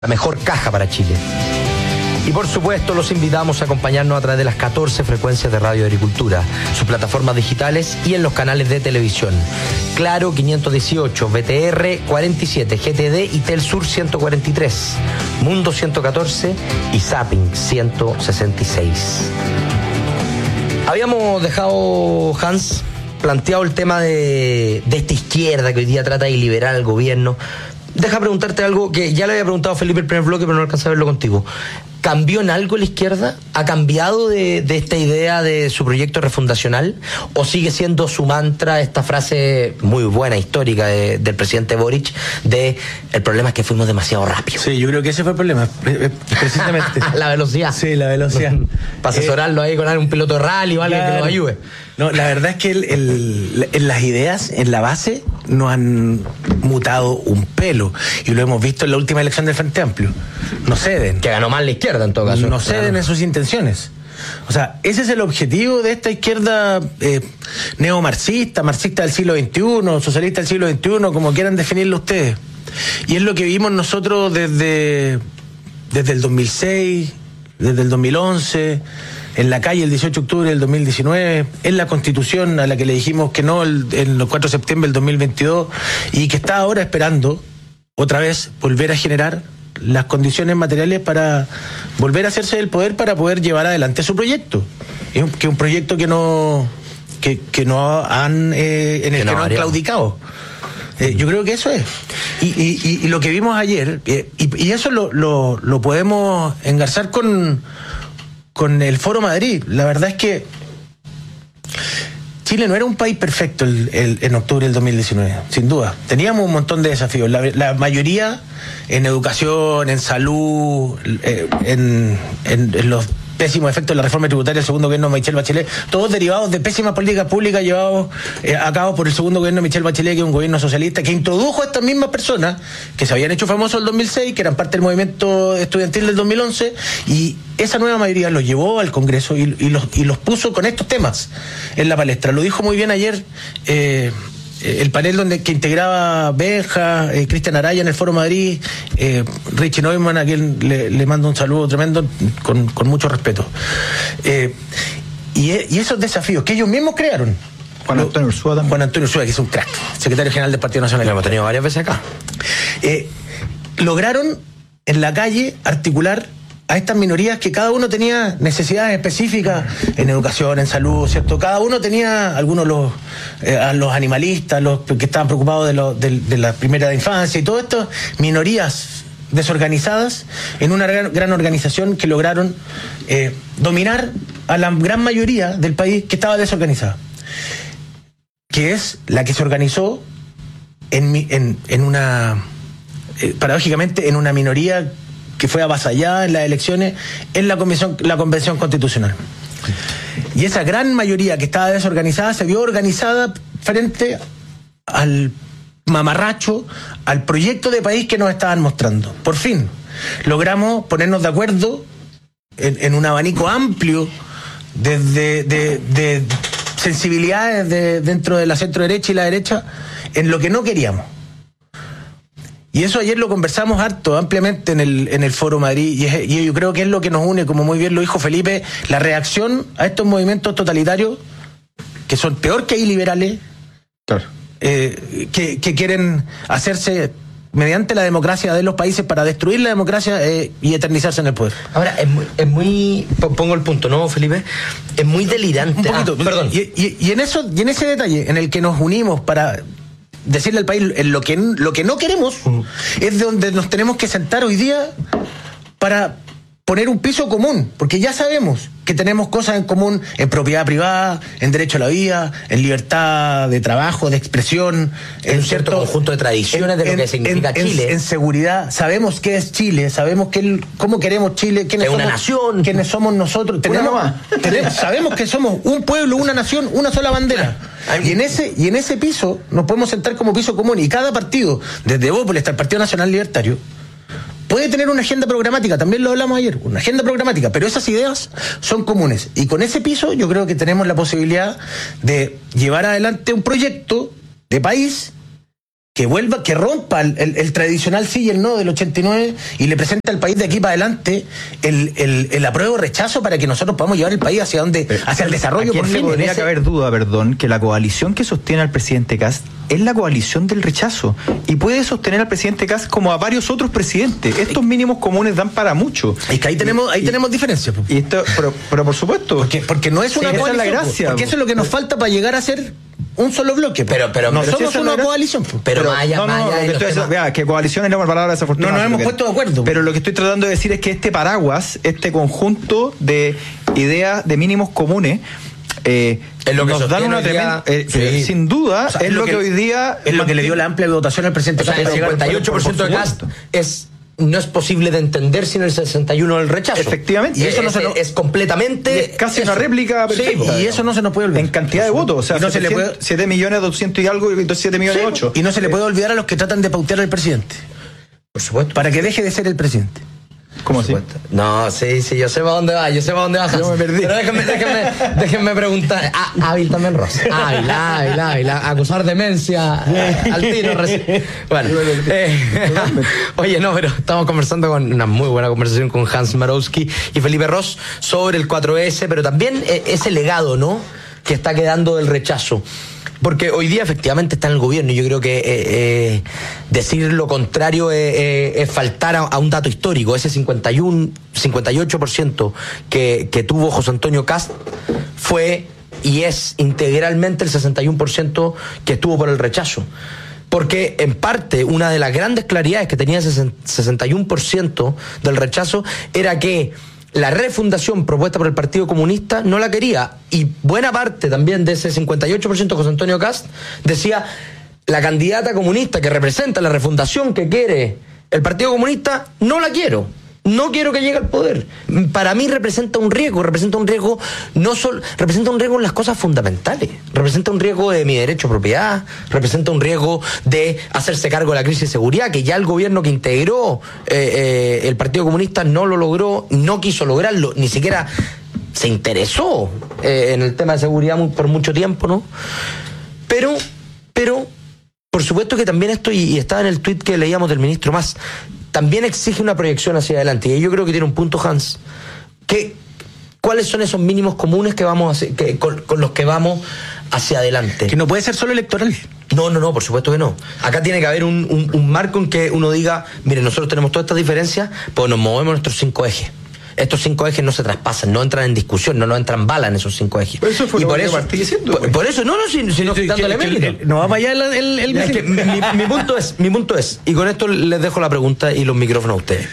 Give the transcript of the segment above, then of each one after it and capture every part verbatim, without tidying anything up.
la mejor caja para Chile. Y por supuesto los invitamos a acompañarnos a través de las catorce frecuencias de Radio Agricultura, sus plataformas digitales y en los canales de televisión. Claro quinientos dieciocho, B T R cuarenta y siete, G T D y Telsur ciento cuarenta y tres, Mundo ciento catorce y Zapping ciento sesenta y seis. Habíamos dejado, Hans, planteado el tema de, de esta izquierda que hoy día trata de liberar al gobierno. Deja preguntarte algo que ya le había preguntado a Felipe el primer bloque, pero no alcancé a verlo contigo. ¿Cambió en algo la izquierda? ¿Ha cambiado de, de esta idea de su proyecto refundacional? ¿O sigue siendo su mantra esta frase muy buena, histórica de, del presidente Boric, de el problema es que fuimos demasiado rápido? Sí, yo creo que ese fue el problema, precisamente. La velocidad. Sí, la velocidad. Para asesorarlo eh, ahí con un piloto de rally o alguien claro, que lo ayude. No, la verdad es que el, el, en las ideas, en la base, no han mutado un pelo. Y lo hemos visto en la última elección del Frente Amplio. No ceden. Que ganó mal la izquierda en todo caso. No ceden claro. en sus intenciones. O sea, ese es el objetivo de esta izquierda eh, neomarxista, marxista del siglo veintiuno, socialista del siglo veintiuno, como quieran definirlo ustedes. Y es lo que vimos nosotros desde, desde el dos mil seis, desde el dos mil once... en la calle el dieciocho de octubre del dos mil diecinueve, en la Constitución a la que le dijimos que no el, el cuatro de septiembre del dos mil veintidós y que está ahora esperando otra vez volver a generar las condiciones materiales para volver a hacerse del poder para poder llevar adelante su proyecto. Es un, que un proyecto que no que, que no han eh, en el que, que no, no han claudicado. Eh, yo creo que eso es. Y, y, y, y lo que vimos ayer, eh, y, y eso lo, lo, lo podemos engarzar con con el Foro Madrid. La verdad es que Chile no era un país perfecto el, el, en octubre del dos mil diecinueve, sin duda. Teníamos un montón de desafíos. La, la mayoría en educación, en salud, eh, en, en, en los pésimos efectos de la reforma tributaria del segundo gobierno de Michelle Bachelet, todos derivados de pésimas políticas públicas llevados eh, a cabo por el segundo gobierno de Michelle Bachelet, que es un gobierno socialista, que introdujo a estas mismas personas que se habían hecho famosos en el dos mil seis, que eran parte del movimiento estudiantil del dos mil once, y esa nueva mayoría los llevó al Congreso y, y, los, y los puso con estos temas en la palestra. Lo dijo muy bien ayer eh, el panel donde que integraba Benja, eh, Cristian Araya en el Foro Madrid, eh, Richie Neumann, a quien le, le mando un saludo tremendo con, con mucho respeto. Eh, y, y esos desafíos que ellos mismos crearon. Juan Antonio Ursúa también. Juan Antonio Ursúa, que es un crack, secretario general del Partido Nacional. Lo hemos tenido varias veces acá. Eh, lograron en la calle articular a estas minorías que cada uno tenía necesidades específicas en educación, en salud, ¿cierto? Cada uno tenía, algunos los, eh, a los animalistas, los que estaban preocupados de, lo, de, de la primera infancia y todas estas minorías desorganizadas en una gran, gran organización que lograron eh, dominar a la gran mayoría del país que estaba desorganizada, que es la que se organizó en, en, en una, eh, paradójicamente, en una minoría que fue avasallada en las elecciones en la convención, la convención constitucional. Y esa gran mayoría que estaba desorganizada se vio organizada frente al mamarracho, al proyecto de país que nos estaban mostrando. Por fin, logramos ponernos de acuerdo en, en un abanico amplio de, de, de, de sensibilidades de, dentro de la centro derecha y la derecha en lo que no queríamos. Y eso ayer lo conversamos harto, ampliamente en el, en el Foro Madrid, y, es, y yo creo que es lo que nos une, como muy bien lo dijo Felipe, la reacción a estos movimientos totalitarios, que son peor que iliberales, claro. eh, que, que quieren hacerse mediante la democracia de los países para destruir la democracia eh, y eternizarse en el poder. Ahora, es muy, es muy, pongo el punto, ¿no, Felipe? Es muy delirante. Un poquito, ah, perdón. Y, y, y en eso, y en ese detalle, en el que nos unimos para decirle al país en lo que, lo que no queremos, uh-huh. es de donde nos tenemos que sentar hoy día para poner un piso común, porque ya sabemos que tenemos cosas en común en propiedad privada, en derecho a la vida, en libertad de trabajo, de expresión, en un cierto conjunto de tradiciones en, de lo que significa en, Chile. En, en seguridad, sabemos qué es Chile, sabemos que el, cómo queremos Chile, quiénes es somos, una nación, quiénes somos nosotros. Tenemos, tenemos, sabemos que somos un pueblo, una nación, una sola bandera. Y en ese y en ese piso nos podemos sentar como piso común, y cada partido, desde Bópoli hasta el Partido Nacional Libertario, puede tener una agenda programática, también lo hablamos ayer, una agenda programática, pero esas ideas son comunes. Y con ese piso yo creo que tenemos la posibilidad de llevar adelante un proyecto de país que vuelva, que rompa el, el, el tradicional sí y el no del ochenta y nueve y le presente al país de aquí para adelante el, el, el apruebo o rechazo para que nosotros podamos llevar el país hacia donde, hacia el desarrollo. Por fin, podría ese... caber duda, perdón, que la coalición que sostiene al presidente Kast es la coalición del rechazo y puede sostener al presidente Kast como a varios otros presidentes. Estos mínimos comunes dan para mucho. Es que ahí tenemos, ahí y, tenemos diferencias. Y esto, pero, pero por supuesto, porque, porque no es una sí, coalición, esa es la gracia, porque eso es lo que nos falta para llegar a ser un solo bloque, pero pero no pero somos una no coalición. Pero, pero más allá, no, no, más allá no, de estoy diciendo, vea, que coalición es una palabra desafortunada. No nos hemos que, puesto de acuerdo. Pero lo que estoy tratando de decir es que este paraguas, este conjunto de ideas, de mínimos comunes, eh, es lo que nos dan una tremenda, eh, sí. sin duda, o sea, es, es lo que, que hoy día es lo que le dio la amplia votación al presidente. O sea, el cincuenta y ocho por ciento de Kast es no es posible de entender sin el sesenta y uno del rechazo. Efectivamente. Y eso es, no se nos, es completamente... Es casi eso. una réplica perfecta. Sí, y eso no se nos puede olvidar. En cantidad de votos. O sea, no se le puede... siete millones doscientos y algo y siete millones ocho. Y no se le puede olvidar a los que tratan de pautear al presidente. Por supuesto. Para que deje de ser el presidente. ¿Cómo así? No, sí, sí, yo sé para dónde va, yo sé para dónde va. Yo me perdí. Pero déjenme, déjenme, déjenme preguntar. Ah, hábil también, Rosa. Hábil, hábil, hábil. Acusar demencia al tiro. Bueno, eh, oye, no, pero estamos conversando con una muy buena conversación con Hans Marowski y Felipe Ross sobre el cuatro ese, pero también ese legado, ¿no?, que está quedando del rechazo. Porque hoy día efectivamente está en el gobierno y yo creo que eh, eh, decir lo contrario es, eh, es faltar a, a un dato histórico. Ese cincuenta y uno, cincuenta y ocho por ciento que, que tuvo José Antonio Kast fue y es integralmente el sesenta y uno por ciento que estuvo por el rechazo. Porque en parte una de las grandes claridades que tenía ese sesenta y uno por ciento del rechazo era que la refundación propuesta por el Partido Comunista no la quería, y buena parte también de ese cincuenta y ocho por ciento José Antonio Kast decía: la candidata comunista que representa la refundación que quiere el Partido Comunista, no la quiero, no quiero que llegue al poder. Para mí representa un riesgo, representa un riesgo no solo, representa un riesgo en las cosas fundamentales, representa un riesgo de mi derecho a propiedad, representa un riesgo de hacerse cargo de la crisis de seguridad, que ya el gobierno que integró eh, eh, el Partido Comunista no lo logró, no quiso lograrlo, ni siquiera se interesó eh, en el tema de seguridad muy, por mucho tiempo, ¿no? Pero, pero, por supuesto que también esto, y, y estaba en el tuit que leíamos del ministro Mas, también exige una proyección hacia adelante. Y yo creo que tiene un punto, Hans. ¿Qué, ¿Cuáles son esos mínimos comunes que vamos a hacer, que, con, con los que vamos hacia adelante? Que no puede ser solo electoral. No, no, no, por supuesto que no. Acá tiene que haber un, un, un marco en que uno diga: miren, nosotros tenemos todas estas diferencias, pues nos movemos en nuestros cinco ejes. Estos cinco ejes no se traspasan, no entran en discusión, no, no entran balas en esos cinco ejes. Pero eso fue y lo por que eso, partí diciendo. Por, por eso, no, no, sino si, si dándole mérito. No vamos allá el, el, el es que mi, mi punto es, mi punto es, y con esto les dejo la pregunta y los micrófonos a ustedes.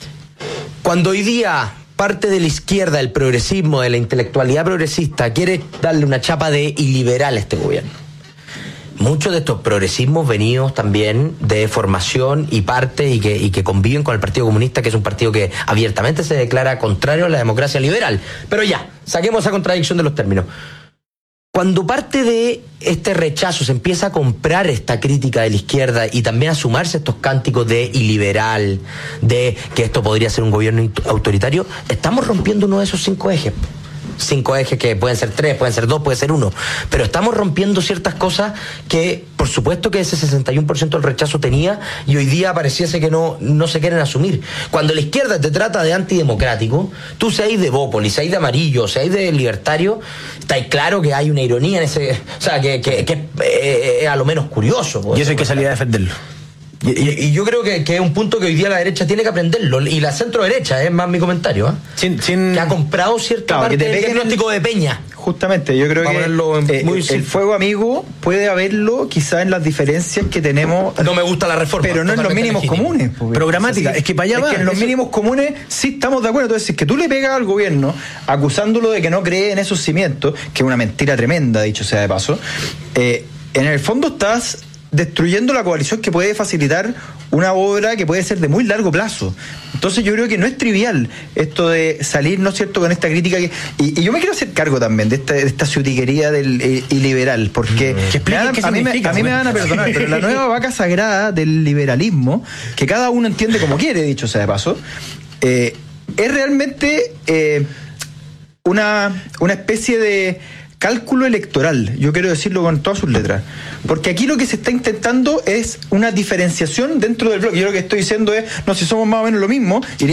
Cuando hoy día parte de la izquierda, el progresismo, de la intelectualidad progresista, quiere darle una chapa de iliberal a este gobierno, muchos de estos progresismos venidos también de formación y parte y que, y que conviven con el Partido Comunista, que es un partido que abiertamente se declara contrario a la democracia liberal. Pero ya, saquemos esa contradicción de los términos. Cuando parte de este rechazo se empieza a comprar esta crítica de la izquierda y también a sumarse estos cánticos de iliberal, de que esto podría ser un gobierno autoritario, estamos rompiendo uno de esos cinco ejes. Cinco ejes que pueden ser tres, pueden ser dos, puede ser uno, pero estamos rompiendo ciertas cosas que por supuesto que ese sesenta y uno por ciento del rechazo tenía, y hoy día pareciese que no, no se quieren asumir. Cuando la izquierda te trata de antidemocrático, tú seas de Bópoli, seas de amarillo, seas de libertario, está claro que hay una ironía en ese, o sea, que, que, que eh, es a lo menos curioso. Y eso hay que salir a defenderlo. Y, y, y yo creo que, que es un punto que hoy día la derecha tiene que aprenderlo, y la centro derecha, es más mi comentario, ¿eh? sin, sin... que ha comprado cierta claro, parte que te del diagnóstico el... de Peña. Justamente, yo creo Vamos que en muy eh, el fuego amigo puede haberlo quizá en las diferencias que tenemos. No me gusta la reforma, pero no en los mínimos legítimo. comunes. Programática, es, es que para allá es va. Que en los eso... mínimos comunes sí estamos de acuerdo. Entonces, si es que tú le pegas al gobierno acusándolo de que no cree en esos cimientos, que es una mentira tremenda, dicho sea de paso, eh, en el fondo estás destruyendo la coalición que puede facilitar una obra que puede ser de muy largo plazo. Entonces yo creo que no es trivial esto de salir, ¿no es cierto?, con esta crítica que, y, y yo me quiero hacer cargo también de esta, de esta ciutiquería del eh, iliberal, porque mm. me van, a, mí, me, a mí me van a perdonar, pero la nueva vaca sagrada del liberalismo, que cada uno entiende como quiere, dicho sea de paso, eh, es realmente eh, una, una especie de cálculo electoral, yo quiero decirlo con todas sus letras, porque aquí lo que se está intentando es una diferenciación dentro del bloque. Yo lo que estoy diciendo es, no, si somos más o menos lo mismo,